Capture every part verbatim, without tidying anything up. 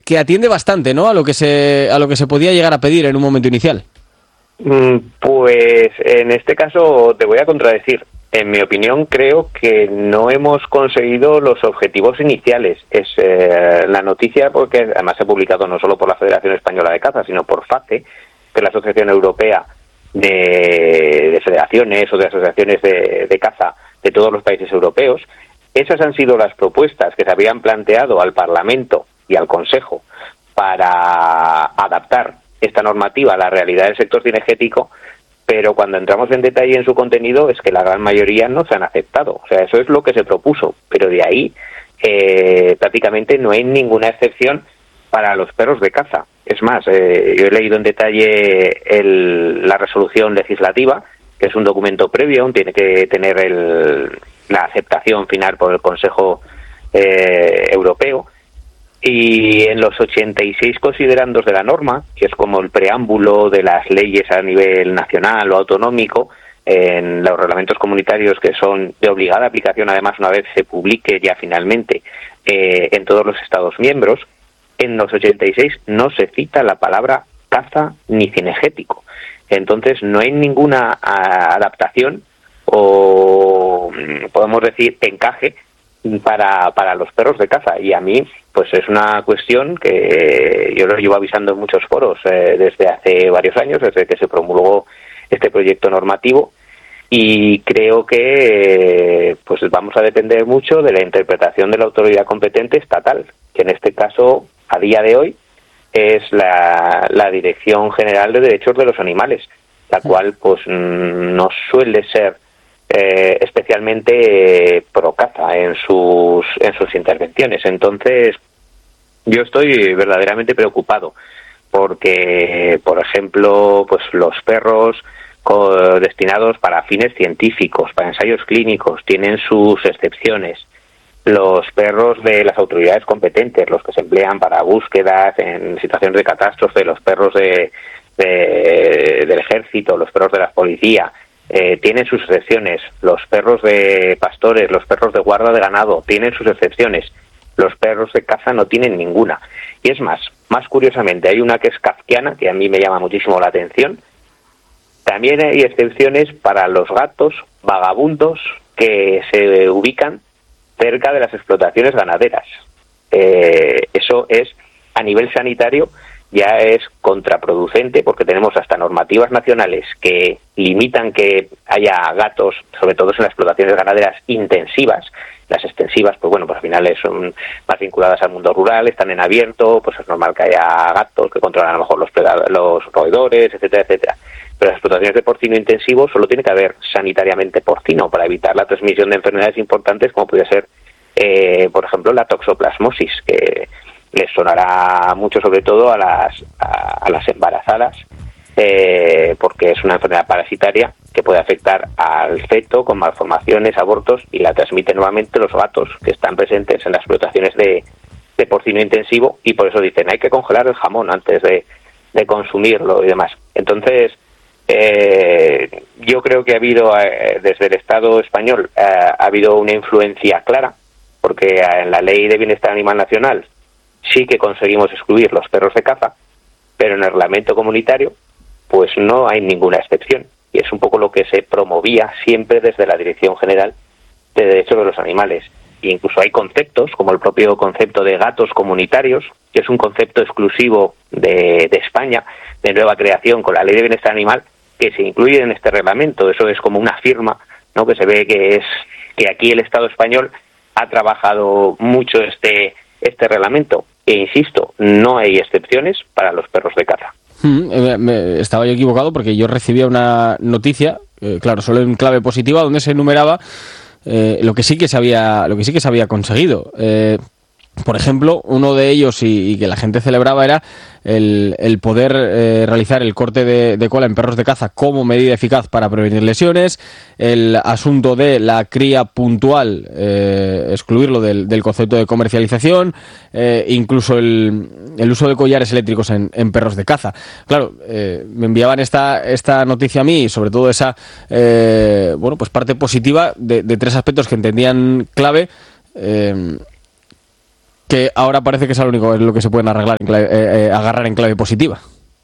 que atiende bastante, ¿no?, a lo que se a lo que se podía llegar a pedir en un momento inicial. Pues en este caso te voy a contradecir. En mi opinión, creo que no hemos conseguido los objetivos iniciales. Es eh, la noticia, porque además se ha publicado no solo por la Federación Española de Caza, sino por FACE, que es la Asociación Europea de, de Federaciones o de Asociaciones de, de Caza de todos los países europeos. Esas han sido las propuestas que se habían planteado al Parlamento y al Consejo para adaptar esta normativa a la realidad del sector cinegético, pero cuando entramos en detalle en su contenido es que la gran mayoría no se han aceptado. O sea, eso es lo que se propuso, pero de ahí eh, prácticamente no hay ninguna excepción para los perros de caza. Es más, eh, yo he leído en detalle el, la resolución legislativa, que es un documento previo, aún tiene que tener el, la aceptación final por el Consejo eh, Europeo, y en los ochenta y seis considerandos de la norma, que es como el preámbulo de las leyes a nivel nacional o autonómico, en los reglamentos comunitarios que son de obligada aplicación, además una vez se publique ya finalmente eh, en todos los Estados miembros, en los ochenta y seis no se cita la palabra caza ni cinegético. Entonces no hay ninguna a, adaptación o podemos decir encaje para para los perros de caza, y a mí pues es una cuestión que yo lo llevo avisando en muchos foros eh, desde hace varios años, desde que se promulgó este proyecto normativo, y creo que eh, pues vamos a depender mucho de la interpretación de la autoridad competente estatal, que en este caso a día de hoy es la, la Dirección General de Derechos de los Animales, la cual pues no suele ser Eh, especialmente eh, pro caza en sus en sus intervenciones. Entonces yo estoy verdaderamente preocupado porque, por ejemplo, pues los perros co- destinados para fines científicos, para ensayos clínicos, tienen sus excepciones. Los perros de las autoridades competentes, los que se emplean para búsquedas en situaciones de catástrofe, los perros de, de del ejército, los perros de la policía, Eh, tienen sus excepciones. Los perros de pastores, los perros de guarda de ganado tienen sus excepciones. Los perros de caza no tienen ninguna. Y es más, más curiosamente, hay una que es kafkiana, que a mí me llama muchísimo la atención. También hay excepciones para los gatos vagabundos que se ubican cerca de las explotaciones ganaderas. Eh, eso es, a nivel sanitario, ya es contraproducente, porque tenemos hasta normativas nacionales que limitan que haya gatos, sobre todo en las explotaciones ganaderas intensivas. Las extensivas, pues bueno, pues al final son más vinculadas al mundo rural, están en abierto, pues es normal que haya gatos que controlan a lo mejor los predadores, los roedores, etcétera, etcétera. Pero las explotaciones de porcino intensivo solo tiene que haber sanitariamente porcino para evitar la transmisión de enfermedades importantes, como puede ser, eh, por ejemplo, la toxoplasmosis, que les sonará mucho sobre todo a las a, a las embarazadas, eh, porque es una enfermedad parasitaria que puede afectar al feto con malformaciones, abortos, y la transmiten nuevamente los gatos que están presentes en las explotaciones de, de porcino intensivo, y por eso dicen hay que congelar el jamón antes de, de consumirlo y demás. Entonces eh, yo creo que ha habido eh, desde el Estado español eh, ha habido una influencia clara, porque en la Ley de Bienestar Animal Nacional sí que conseguimos excluir los perros de caza, pero en el reglamento comunitario pues no hay ninguna excepción, y es un poco lo que se promovía siempre desde la Dirección General de Derechos de los Animales. E incluso hay conceptos, como el propio concepto de gatos comunitarios, que es un concepto exclusivo de, de España, de nueva creación con la Ley de Bienestar Animal, que se incluye en este reglamento. Eso es como una firma, ¿no?, que se ve que es que aquí el Estado español ha trabajado mucho este este reglamento, e insisto, no hay excepciones para los perros de caza. Hmm, eh, me, estaba yo equivocado, porque yo recibía una noticia, eh, claro, solo en clave positiva, donde se enumeraba eh, lo que sí que se había, lo que sí que se había conseguido. Eh, por ejemplo, uno de ellos, y, y que la gente celebraba, era el, el poder eh, realizar el corte de, de cola en perros de caza como medida eficaz para prevenir lesiones, el asunto de la cría puntual, eh, excluirlo del, del concepto de comercialización, eh, incluso el, el uso de collares eléctricos en, en perros de caza. Claro, eh, me enviaban esta, esta noticia a mí, y sobre todo esa eh, bueno, pues parte positiva de, de tres aspectos que entendían clave. eh, Que ahora parece que es lo único es lo que se pueden arreglar en clave, eh, eh, agarrar en clave positiva.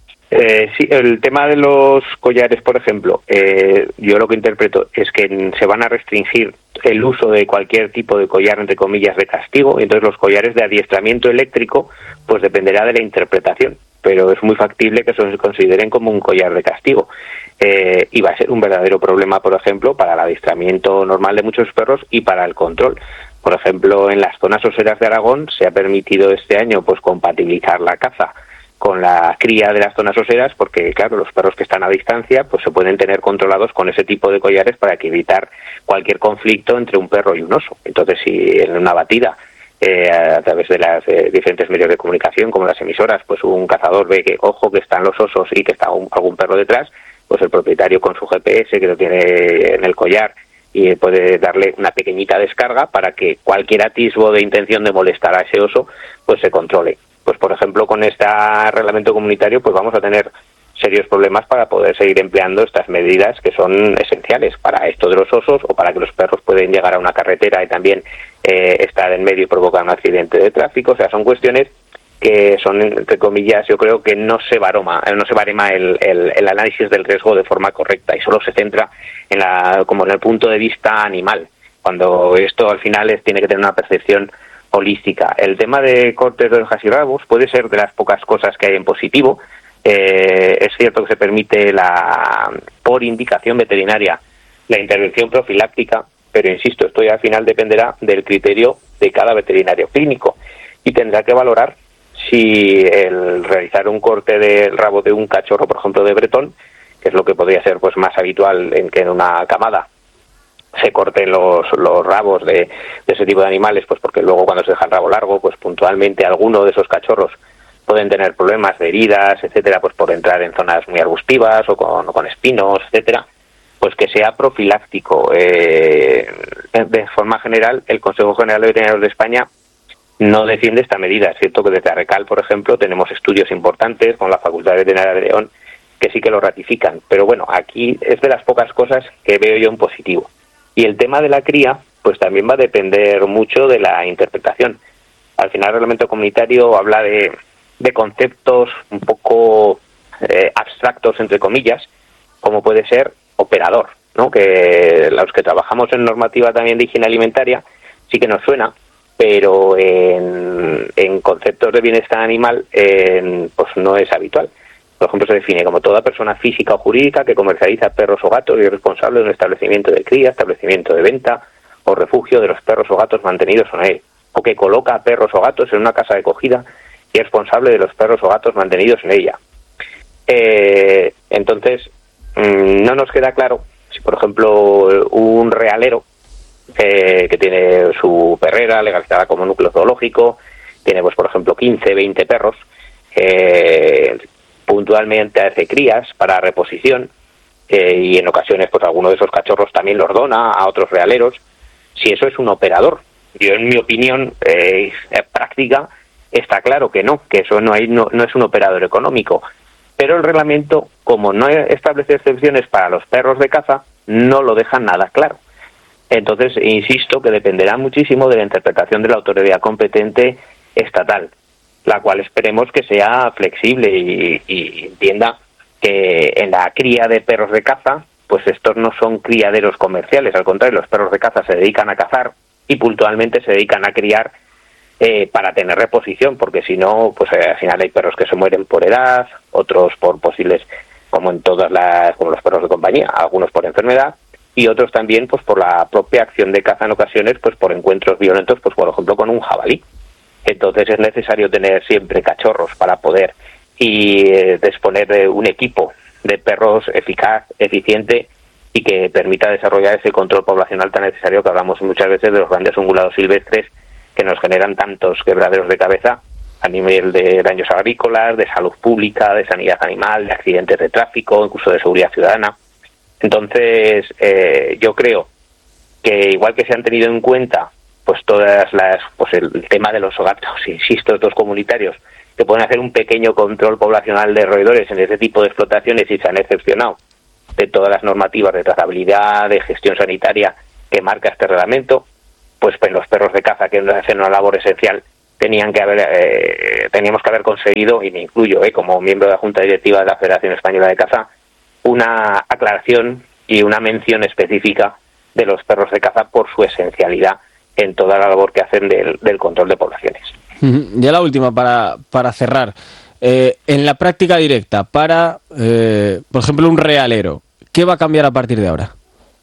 Eh, sí, el tema de los collares, por ejemplo, eh, yo lo que interpreto es que se van a restringir el uso de cualquier tipo de collar, entre comillas, de castigo, y entonces los collares de adiestramiento eléctrico, pues dependerá de la interpretación, pero es muy factible que se consideren como un collar de castigo. Eh, y va a ser un verdadero problema, por ejemplo, para el adiestramiento normal de muchos perros y para el control. Por ejemplo, en las zonas oseras de Aragón se ha permitido este año pues compatibilizar la caza con la cría de las zonas oseras, porque claro, los perros que están a distancia pues se pueden tener controlados con ese tipo de collares para que evitar cualquier conflicto entre un perro y un oso. Entonces, si en una batida eh, a través de los eh, diferentes medios de comunicación como las emisoras, pues un cazador ve que ojo que están los osos y que está un, algún perro detrás, pues el propietario con su G P S que lo tiene en el collar y puede darle una pequeñita descarga para que cualquier atisbo de intención de molestar a ese oso pues se controle. Pues por ejemplo con este reglamento comunitario pues vamos a tener serios problemas para poder seguir empleando estas medidas que son esenciales para esto de los osos o para que los perros puedan llegar a una carretera y también eh, estar en medio y provocar un accidente de tráfico. O sea, son cuestiones que son, entre comillas, yo creo que no se baroma, no se barema el, el, el análisis del riesgo de forma correcta y solo se centra en la, como en el punto de vista animal, cuando esto al final es, tiene que tener una percepción holística. El tema de cortes de orejas y rabos puede ser de las pocas cosas que hay en positivo. Eh, es cierto que se permite la por indicación veterinaria la intervención profiláctica, pero insisto, esto ya al final dependerá del criterio de cada veterinario clínico y tendrá que valorar si el realizar un corte del rabo de un cachorro, por ejemplo, de bretón, que es lo que podría ser pues más habitual en que en una camada se corten los, los rabos de, de ese tipo de animales, pues porque luego cuando se deja el rabo largo, pues puntualmente alguno de esos cachorros pueden tener problemas de heridas, etcétera, pues por entrar en zonas muy arbustivas o con, o con espinos, etcétera, pues que sea profiláctico. Eh, de forma general, el Consejo General de Veterinarios de España no defiende esta medida. Es cierto que desde Arrecal, por ejemplo, tenemos estudios importantes con la Facultad de Veterinaria de León que sí que lo ratifican. Pero bueno, aquí es de las pocas cosas que veo yo en positivo. Y el tema de la cría, pues también va a depender mucho de la interpretación. Al final, el reglamento comunitario habla de, de conceptos un poco eh, abstractos, entre comillas, como puede ser operador, ¿no? Que los que trabajamos en normativa también de higiene alimentaria sí que nos suena, pero en, en conceptos de bienestar animal en, pues no es habitual. Por ejemplo, se define como toda persona física o jurídica que comercializa perros o gatos y es responsable de un establecimiento de cría, establecimiento de venta o refugio de los perros o gatos mantenidos en él, o que coloca perros o gatos en una casa de acogida y es responsable de los perros o gatos mantenidos en ella. Eh, entonces, mmm, no nos queda claro si, por ejemplo, un realero eh, que tiene su perrera legalizada como núcleo zoológico, tiene, pues, por ejemplo, quince, veinte perros, eh, puntualmente hace crías para reposición eh, y en ocasiones pues alguno de esos cachorros también los dona a otros realeros. Si eso es un operador, yo en mi opinión eh, práctica está claro que no, que eso no, hay, no, no es un operador económico, pero el reglamento, como no establece excepciones para los perros de caza, no lo deja nada claro. Entonces, insisto que dependerá muchísimo de la interpretación de la autoridad competente estatal, la cual esperemos que sea flexible y, y entienda que en la cría de perros de caza, pues estos no son criaderos comerciales, al contrario, los perros de caza se dedican a cazar y puntualmente se dedican a criar eh, para tener reposición, porque si no, pues eh, al final hay perros que se mueren por edad, otros por posibles, como en todas las, como los perros de compañía, algunos por enfermedad y otros también pues por la propia acción de caza en ocasiones, pues por encuentros violentos, pues por ejemplo con un jabalí. Entonces es necesario tener siempre cachorros para poder y eh, disponer de un equipo de perros eficaz, eficiente y que permita desarrollar ese control poblacional tan necesario que hablamos muchas veces de los grandes ungulados silvestres que nos generan tantos quebraderos de cabeza a nivel de daños agrícolas, de salud pública, de sanidad animal, de accidentes de tráfico, incluso de seguridad ciudadana. Entonces eh, yo creo que igual que se han tenido en cuenta pues todas las, pues el tema de los gatos, insisto, estos comunitarios que pueden hacer un pequeño control poblacional de roedores en ese tipo de explotaciones y se han excepcionado de todas las normativas de trazabilidad, de gestión sanitaria que marca este reglamento, pues, pues los perros de caza que hacen una labor esencial tenían que haber eh, teníamos que haber conseguido, y me incluyo eh, como miembro de la Junta Directiva de la Federación Española de Caza, una aclaración y una mención específica de los perros de caza por su esencialidad en toda la labor que hacen del, del control de poblaciones. Ya la última, para, para cerrar. Eh, en la práctica directa, para, eh, por ejemplo, un realero, ¿qué va a cambiar a partir de ahora?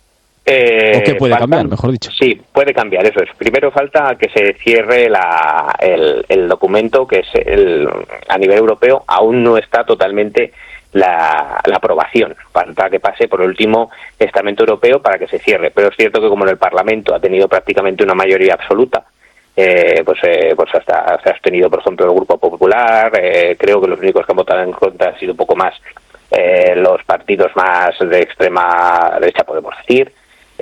Eh, ¿O qué puede faltan, cambiar, mejor dicho? Sí, puede cambiar, eso es. Primero falta que se cierre la, el, el documento, que es el, a nivel europeo, aún no está totalmente la, la aprobación. Falta que pase por el último estamento europeo para que se cierre. Pero es cierto que como en el Parlamento ha tenido prácticamente una mayoría absoluta, eh, pues, eh, pues hasta se ha abstenido, por ejemplo, el Grupo Popular. Eh, creo que los únicos que han votado en contra han sido un poco más eh, los partidos más de extrema derecha, podemos decir.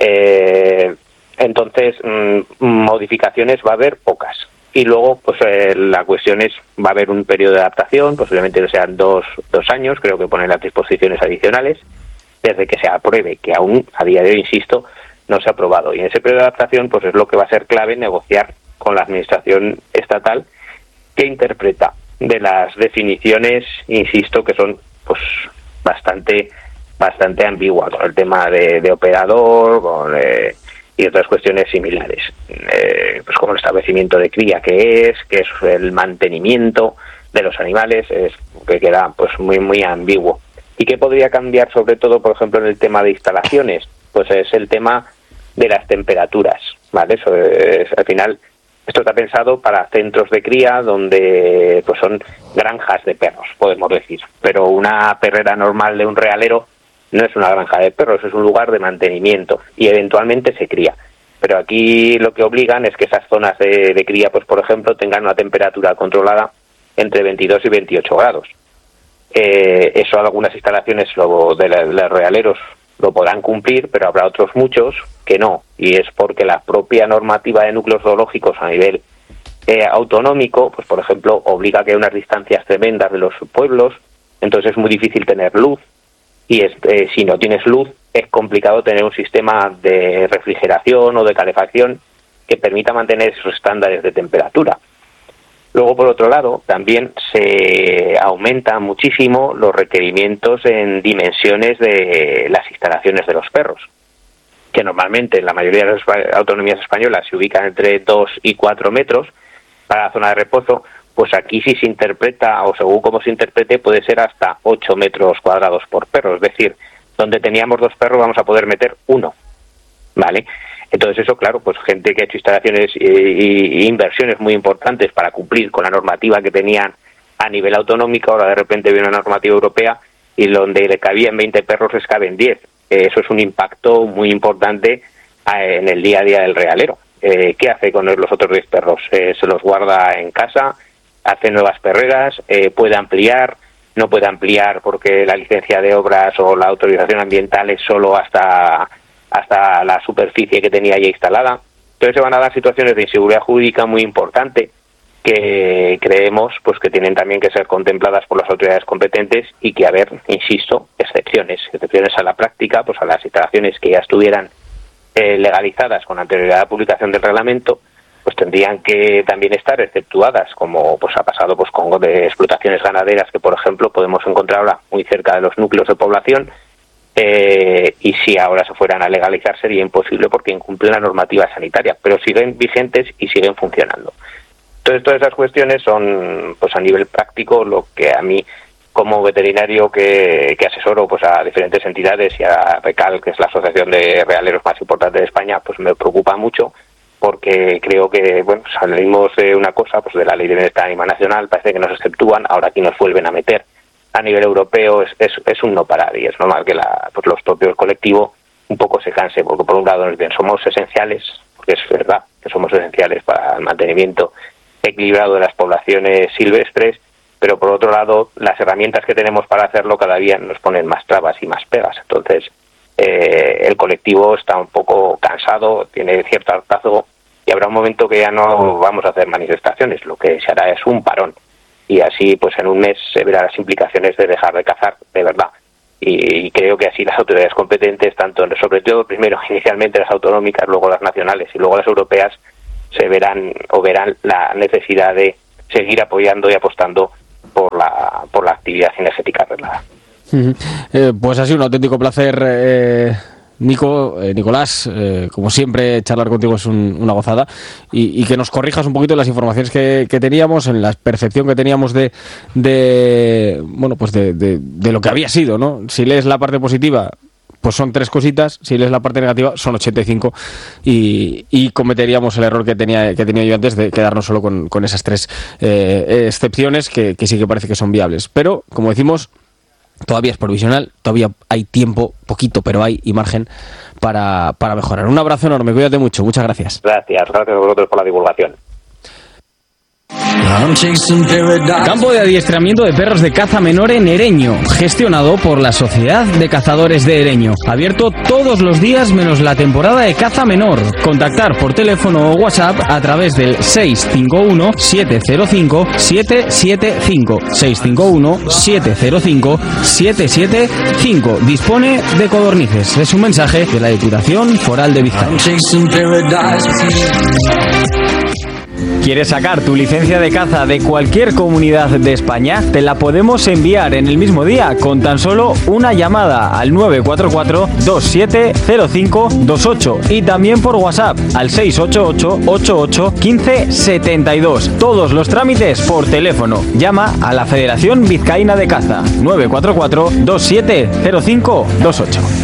Eh, entonces, mmm, modificaciones va a haber pocas. Y luego, pues eh, la cuestión es, va a haber un periodo de adaptación, posiblemente sean dos, dos años, creo que ponen las disposiciones adicionales, desde que se apruebe, que aún a día de hoy, insisto, no se ha aprobado. Y en ese periodo de adaptación, pues es lo que va a ser clave negociar con la administración estatal, que interpreta de las definiciones, insisto, que son pues bastante bastante ambigua, con el tema de, de operador, con eh, y otras cuestiones similares, eh, pues como el establecimiento de cría que es, que es el mantenimiento de los animales, es que queda pues muy muy ambiguo. ¿Y qué podría cambiar, sobre todo, por ejemplo, en el tema de instalaciones? Pues es el tema de las temperaturas, ¿vale? Eso es, al final, esto está pensado para centros de cría donde pues son granjas de perros, podemos decir, pero una perrera normal de un realero no es una granja de perros, es un lugar de mantenimiento y eventualmente se cría. Pero aquí lo que obligan es que esas zonas de, de cría, pues por ejemplo, tengan una temperatura controlada entre veintidós y veintiocho grados. Eh, eso algunas instalaciones lo, de, la, de los realeros lo podrán cumplir, pero habrá otros muchos que no. Y es porque la propia normativa de núcleos zoológicos a nivel eh, autonómico, pues por ejemplo, obliga a que haya unas distancias tremendas de los pueblos, entonces es muy difícil tener luz. Y es, eh, si no tienes luz, es complicado tener un sistema de refrigeración o de calefacción que permita mantener esos estándares de temperatura. Luego, por otro lado, también se aumentan muchísimo los requerimientos en dimensiones de las instalaciones de los perros, que normalmente en la mayoría de las autonomías españolas se ubican entre dos y cuatro metros para la zona de reposo. Pues aquí si se interpreta, o según cómo se interprete, puede ser hasta ocho metros cuadrados por perro. Es decir, donde teníamos dos perros vamos a poder meter uno, ¿vale? Entonces eso, claro, pues gente que ha hecho instalaciones e inversiones muy importantes para cumplir con la normativa que tenían a nivel autonómico, ahora de repente viene una normativa europea y donde le cabían veinte perros les caben diez. Eh, eso es un impacto muy importante eh, en el día a día del realero. Eh, ¿Qué hace con los otros diez perros? Eh, se los guarda en casa, hace nuevas perreras, eh, puede ampliar, no puede ampliar porque la licencia de obras o la autorización ambiental es solo hasta, hasta la superficie que tenía ya instalada. Entonces se van a dar situaciones de inseguridad jurídica muy importante que creemos pues que tienen también que ser contempladas por las autoridades competentes y que haber, insisto, excepciones, excepciones a la práctica, pues a las instalaciones que ya estuvieran eh, legalizadas con anterioridad a la publicación del reglamento, pues tendrían que también estar exceptuadas, como pues ha pasado pues con de explotaciones ganaderas que por ejemplo podemos encontrar ahora muy cerca de los núcleos de población, eh, y si ahora se fueran a legalizar sería imposible porque incumplen la normativa sanitaria, pero siguen vigentes y siguen funcionando. Entonces todas esas cuestiones son pues a nivel práctico lo que a mí como veterinario que, que asesoro pues a diferentes entidades y a RECAL, que es la asociación de realeros más importante de España, pues me preocupa mucho, porque creo que, bueno, salimos de una cosa, pues de la ley de bienestar animal nacional, parece que nos exceptúan, ahora aquí nos vuelven a meter. A nivel europeo es, es, es un no parar y es normal que la, pues los propios colectivos un poco se cansen, porque por un lado nos dicen somos esenciales, porque es verdad que somos esenciales para el mantenimiento equilibrado de las poblaciones silvestres, pero por otro lado las herramientas que tenemos para hacerlo cada día nos ponen más trabas y más pegas. Entonces Eh, el colectivo está un poco cansado, tiene cierto hartazgo y habrá un momento que ya no vamos a hacer manifestaciones, lo que se hará es un parón y así pues en un mes se verán las implicaciones de dejar de cazar de verdad y, y creo que así las autoridades competentes, tanto sobre todo primero inicialmente las autonómicas, luego las nacionales y luego las europeas, se verán o verán la necesidad de seguir apoyando y apostando por la por la actividad cinegética reglada. Uh-huh. Eh, pues ha sido un auténtico placer, eh, Nico, eh, Nicolás, eh, como siempre charlar contigo es un, una gozada, y, y que nos corrijas un poquito las informaciones que, que teníamos, en la percepción que teníamos de, de bueno, pues de, de, de lo que había sido, ¿no? Si lees la parte positiva, pues son tres cositas, si lees la parte negativa son ochenta y cinco, y, y cometeríamos el error que tenía que tenía yo antes de quedarnos solo con, con esas tres eh, excepciones que, que sí que parece que son viables. Pero, como decimos, todavía es provisional, todavía hay tiempo, poquito, pero hay y margen para, para mejorar. Un abrazo enorme, cuídate mucho, muchas gracias. Gracias, gracias a vosotros por la divulgación. Campo de adiestramiento de perros de caza menor en Ereño, gestionado por la Sociedad de Cazadores de Ereño. Abierto todos los días menos la temporada de caza menor. Contactar por teléfono o WhatsApp a través del seis cinco uno, siete cero cinco, siete siete cinco. seis cinco uno, siete cero cinco, siete siete cinco. Dispone de codornices. Es un mensaje de la Diputación Foral de Vizcaya. ¿Quieres sacar tu licencia de caza de cualquier comunidad de España? Te la podemos enviar en el mismo día con tan solo una llamada al nueve cuatro cuatro, dos siete cero cinco dos ocho y también por WhatsApp al seis ocho ocho, ocho ocho, uno cinco siete dos. Todos los trámites por teléfono. Llama a la Federación Vizcaína de Caza nueve cuatro cuatro, dos siete cero cinco dos ocho.